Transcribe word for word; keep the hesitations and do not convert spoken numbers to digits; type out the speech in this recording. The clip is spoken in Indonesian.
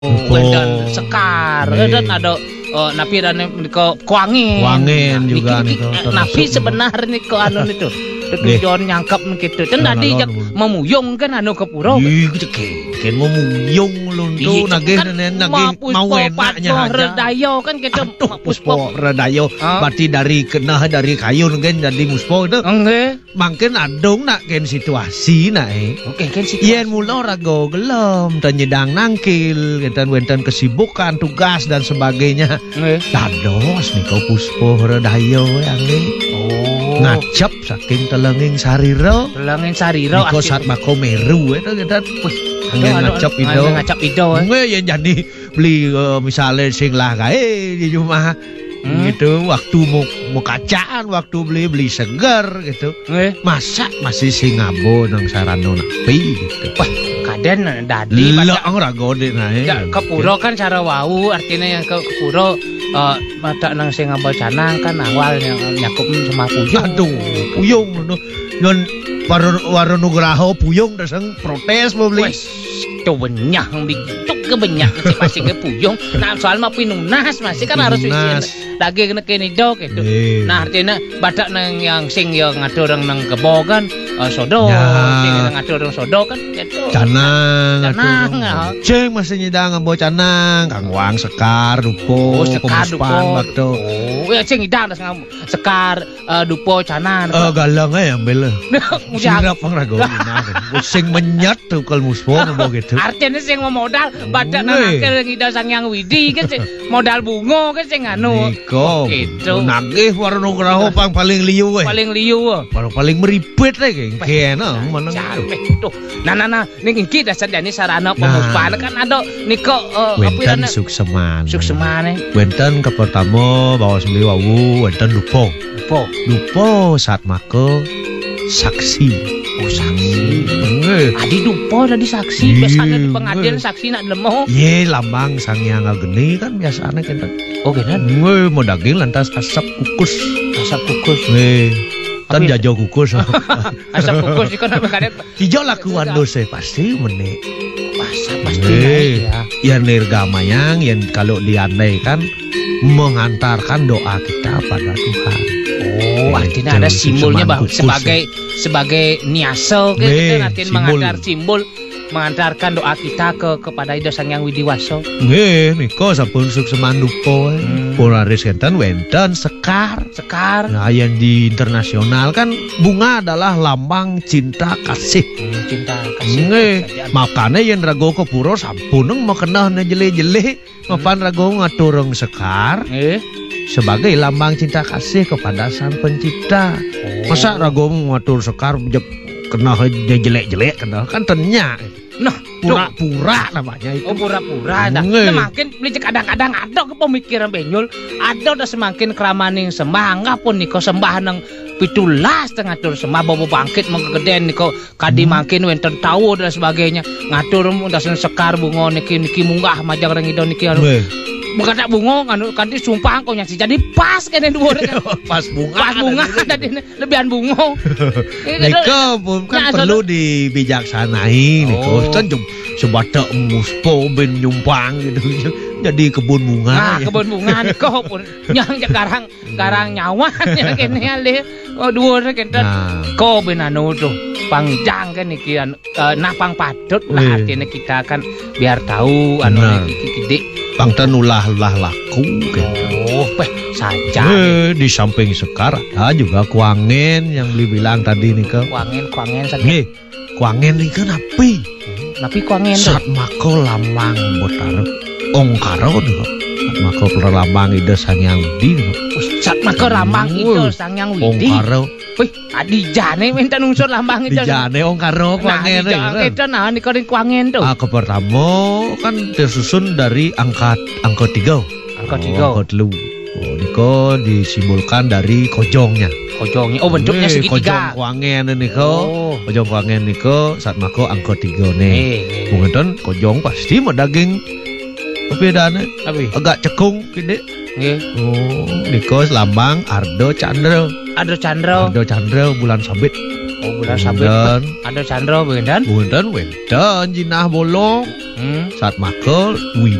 Wendan Sekar, dan ada uh, napi dan niko Kuangin. Kuangin juga niko. Napi sebenarnya niko anu itu. Tujuan nyangkap gitu. Kan tadi jak memuyung kan anu ke pura. Ih, kan memuyung lu tuh nagih nagih mau enaknya aja. Redayo kan gitu. Puspo redayo. Berarti dari kena dari kayu kan jadi muspo itu. Enggak. Mungkin adong nak kan situasi nak eh. Oke kan situasi. Yen mula rago gelem dan nyedang nangkil dan wenten kesibukan tugas dan sebagainya. Dados niko puspo redayo yang oh. Ngacap saking telenging sariro. Telenging sariro. Niko saat mako meru itu kita. Angin ngacap itu. Ngacap itu. Nggak ya jadi beli uh, misalnya sing lah kae di rumah. Hmm. Gitu waktu mau mau kacaan waktu beli beli segar gitu. Eh. Masak masih sing ngabo nang sarano napi gitu. Wah, kaden dadi pada ora gode nae. Ya kepuro kan cara wau artinya yang ke kepuro uh, mata nang sing ngabo canang kan awal yang nyakup sama puyung. Aduh, puyung no. Yon Waro Nugraho puyung dasang protes mau beli. Itu banyak bituk ke banyak sih masih ke puyung. Nah soal mah pinunas masih kan harus isian daging kena kini dok itu. Nah artinya badak nang yang sing yang ngatur orang nang kebo kan sodo, sing yang ngatur orang sodo kan itu. Canang, canang. Ceng masih nyedang ngambo canang, Kang Wang Sekar, Dupo, Sekar Dupo. Oh ya ceng hidang das ngam Sekar, Dupo, canang. Eh galang aja ambil lah. Sirap pang rago. Sing menyat tuh kalau muspo ngambo gitu. Artinya sing mau modal badak nang akhir ngida sang yang widi kan modal bungo kan sing anu. Niko. Gitu. Nagih Waro Nugraho pang paling liu eh. Paling liu. Paling paling meribet leh kena meneng. Tuh. Nah nah nah ning iki dasar jane sarana pemuspahan kan ada niko wenten sukseman. Sukseman. Wenten ke pertama bawa sembilan wawu wenten Dupo. Dupo. Dupo saat mako saksi. Oh saksi. Adi Dupo tadi saksi. Biasanya di pengadilan saksi nak lemo. Ye lambang sang yang geni kan biasanya kan. Oh genan. Nge mau daging lantas asap kukus. Asap kukus. Nge. Kan jajo kukus. Asap kukus ikan apa kadet. Hijau lakuan dosa pasti menik. Asap pasti naik ya. Yang nirgamayang yang kalau diandaikan mengantarkan doa kita pada Tuhan. Oh, artinya ada simbolnya bahwa sebagai sebagai niaso gitu artinya mengantar simbol mengantarkan doa kita ke kepada Ida Sang Yang Widiwaso. Nggih, niko sampun sukseman Dupo. Hmm. Polaris enten wenten Sekar. Sekar. Nah, yang di internasional kan bunga adalah lambang cinta kasih. Hmm, cinta kasih. Nggih, makanya yang rago ke puro sampun mau kenah jele-jele mapan rago ngatureng Sekar. Eh. Sebagai lambang cinta kasih kepada Sang Pencipta. Oh. Masa rago ngatur Sekar kenal jelek-jelek kenal kan ternyata. Nah, pura-pura namanya itu. Oh, pura-pura. Nah, semakin beli kadang-kadang ada ke pemikiran benyol, ada udah semakin keramaning sembah anggapun niko sembah nang pitulas tengah ngatur sembah bobo bangkit menggeden niko kadi makin wenten tahu dan sebagainya. Ngatur udah Sekar bungo niki niki munggah majang rengidon niki anu. Bukan tak bungo kan kanti sumpah kau nyasi jadi pas kene dhuwur kan. Pas bunga. Pas bunga tadi lebihan bungo. Niko kan perlu dibijaksanai niko kan sebadak muspo ben nyumpang gitu. Jadi kebun bunga. Nah, ya. Kebun bunga niko pun yang garang garang nyawa ya kene ale. Oh dhuwur kene. Ko ben anu tuh pangjang kan niki uh, napang padut lah artinya kita kan biar tahu anu niki gede. Pangten ulah-ulah laku gitu. Oh, peh saja. Eh, di samping Sekar ada juga Kuangin yang beli bilang tadi nih ke. Kuangin, Kuangin saja. Nih, Kuangin nih kan api. Napi Kuangin. Saat mako lambang botar ongkaro nih. Saat mako lambang Ida Sang Yang Widi nih. Saat mako lambang Ida Sang Yang Widi. Ongkaro. Wih, adi jane minta nungsur lambang itu. Dijane ongkaro Kuangin. Nah, itu nah niko Kuangin tuh. Ah, ke pertama kan tersusun dari angka angka tiga. Angka tiga. Angka telu. Oh, niko disimbolkan dari kojongnya. Kojongnya. Oh, bentuknya segitiga. Kojong Kuangin niko. Oh. Kojong Kuangin niko saat mako angka tiga nih. Mungkin kojong pasti mau daging. Bedanya agak cekung gede. Nggih. Oh, niko lambang Ardo Chandra. Ardo Chandra. Ardo Chandra bulan sabit. Oh, bulan sabit. Wonten. Ada Chandra wonten. Wonten wonten jinah bolong. Hmm. Saat makel